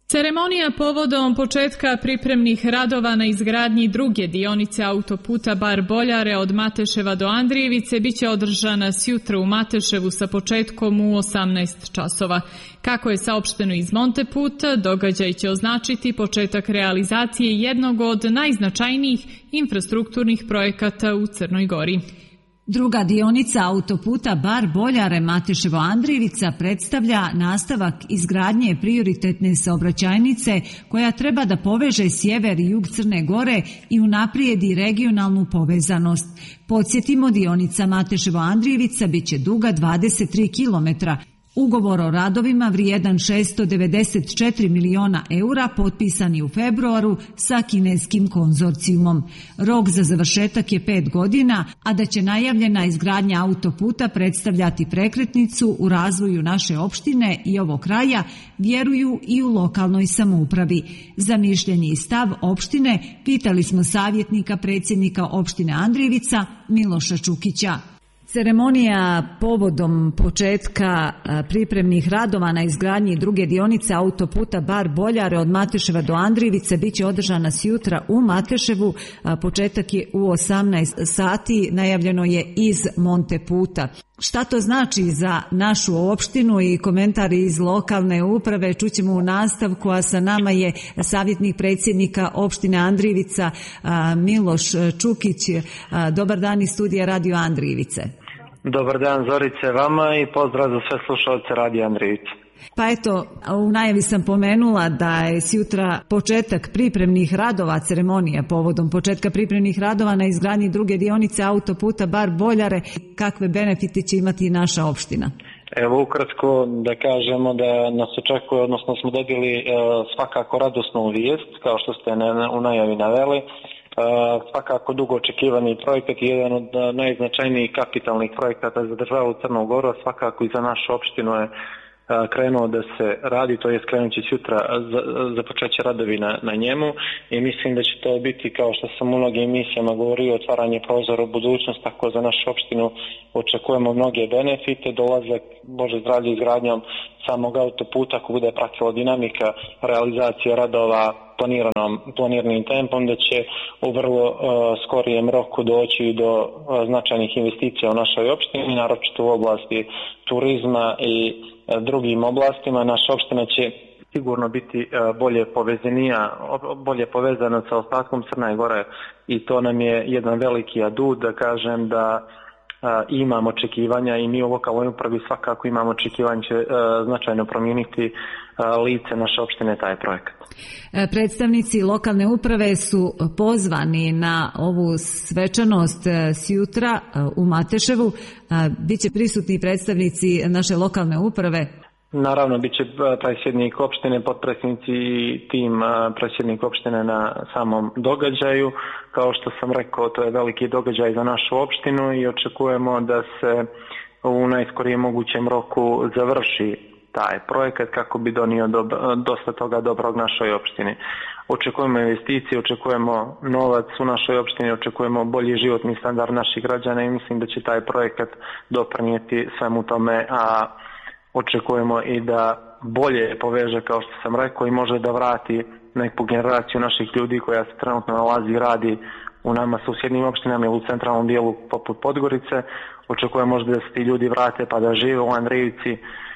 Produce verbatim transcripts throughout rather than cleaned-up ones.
Ceremonija povodom početka pripremnih radova na izgradnji druge dionice autoputa Bar-Boljare od Mateševa do Andrijevice biće održana sjutra u Mateševu sa početkom u osamnaest časova. Kako je saopšteno iz Monteputa, događaj će označiti početak realizacije jednog od najznačajnijih infrastrukturnih projekata u Crnoj Gori. Druga dionica autoputa Bar-Boljare Mateševo-Andrijevica predstavlja nastavak izgradnje prioritetne saobraćajnice koja treba da poveže sjever i jug Crne Gore i unaprijedi regionalnu povezanost. Podsjetimo, dionica Mateševo-Andrijevica biće duga dvadeset tri kilometra. Ugovor o radovima vrijedan šesto devedeset četiri miliona eura potpisan je u februaru sa kineskim konzorcijumom. Rok za završetak je pet godina, a da će najavljena izgradnja autoputa predstavljati prekretnicu u razvoju naše opštine i ovog kraja, vjeruju i u lokalnoj samoupravi. Za mišljenje i stav opštine pitali smo savjetnika predsjednika opštine Andrijevica Miloša Čukića. Ceremonija povodom početka pripremnih radova na izgradnji druge dionice autoputa Bar-Boljare od Mateševa do Andrijevice biće održana sjutra u Mateševu. Početak je u osamnaest sati, najavljeno je iz Monteputa. Šta to znači za našu opštinu i komentari iz lokalne uprave čućemo u nastavku, a sa nama je savjetnik predsjednika opštine Andrijevica Miloš Čukić. Dobar dan iz studija Radio Andrijevice. Dobar dan Zorice vama i pozdrav za sve slušalce Radio Andrijevice. Pa eto, u najavi sam pomenula da je sjutra početak pripremnih radova, ceremonija povodom početka pripremnih radova na izgradnji druge dionice autoputa Bar-Boljare. Kakve benefite će imati naša opština? Evo ukratko da kažemo da nas očekuje, odnosno smo dobili e, svakako radosnu vijest, kao što ste ne, u najavi naveli. Uh, svakako dugo očekivani projekat je jedan od uh, najznačajnijih kapitalnih projekata za državu Crnu Goru, svakako i za našu opštinu je uh, krenuo da se radi, to je skrenut će sutra za, za počeće radovi na, na njemu i mislim da će to biti, kao što sam u mnogim emisijama govorio, otvaranje prozora u budućnost, tako za našu opštinu očekujemo mnoge benefite, dolazak Bože zdravlje izgradnjom samog autoputa ako bude pratila dinamika realizacije radova planiranom, planiranim tempom, da će u vrlo uh, skorijem roku doći do uh, značajnih investicija u našoj opštini, naročito u oblasti turizma i uh, drugim oblastima. Naša opština će sigurno biti uh, bolje povezanija, bolje povezana sa ostatkom Crne Gore i to nam je jedan veliki adut, da kažem da Uh, imamo očekivanja i mi u lokalnoj upravi svakako imamo očekivanje će uh, značajno promijeniti uh, lice naše opštine taj projekat. Predstavnici lokalne uprave su pozvani na ovu svečanost sjutra u Mateševu. Biće prisutni predstavnici naše lokalne uprave. Naravno, bit će predsjednik opštine, potpredsjednici i tim predsjednik opštine na samom događaju. Kao što sam rekao, to je veliki događaj za našu opštinu i očekujemo da se u najskorijem mogućem roku završi taj projekat kako bi donio do, dosta toga dobrog našoj opštini. Očekujemo investicije, očekujemo novac u našoj opštini, očekujemo bolji životni standard naših građana i mislim da će taj projekat doprinijeti svemu tome, a očekujemo i da bolje poveže, kao što sam rekao, i može da vrati neku generaciju naših ljudi koja se trenutno nalazi i radi u nama susjednim opštinama ili u centralnom dijelu poput Podgorice. Očekujemo možda da se ti ljudi vrate pa da žive u Andrijevici.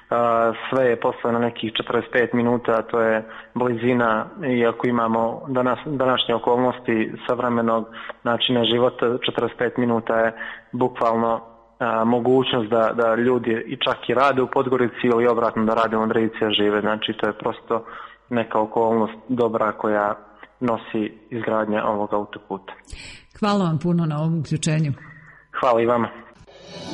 Sve je posle na nekih četrdeset pet minuta, to je blizina, iako imamo danas, današnje okolnosti savremenog načina života, četrdeset pet minuta je bukvalno a, mogućnost da, da ljudi i čak i rade u Podgorici ili obratno da rade u Andrijevici, a žive. Znači to je prosto neka okolnost dobra koja nosi izgradnja ovog autoputa. Hvala vam puno na ovom uključenju. Hvala i vama.